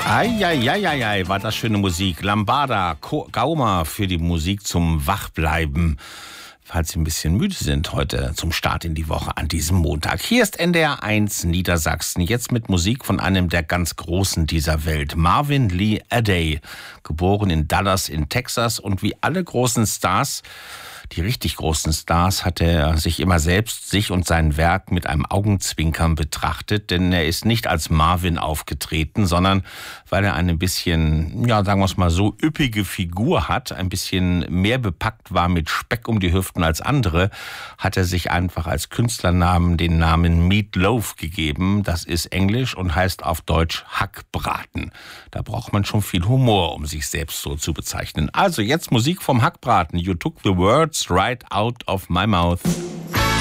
Eieieiei, war das schöne Musik. Lambada, Gauma für die Musik zum Wachbleiben. Falls Sie ein bisschen müde sind heute zum Start in die Woche an diesem Montag. Hier ist NDR 1 Niedersachsen, jetzt mit Musik von einem der ganz Großen dieser Welt, Marvin Lee Aday, geboren in Dallas in Texas, und wie alle großen Stars, die richtig großen Stars, hat er sich immer selbst, sich und sein Werk mit einem Augenzwinkern betrachtet, denn er ist nicht als Marvin aufgetreten, sondern weil er eine bisschen, ja, sagen wir es mal so, üppige Figur hat, ein bisschen mehr bepackt war mit Speck um die Hüften als andere, hat er sich einfach als Künstlernamen den Namen Meat Loaf gegeben. Das ist Englisch und heißt auf Deutsch Hackbraten. Da braucht man schon viel Humor, um sich selbst so zu bezeichnen. Also jetzt Musik vom Hackbraten. You took the words right out of my mouth.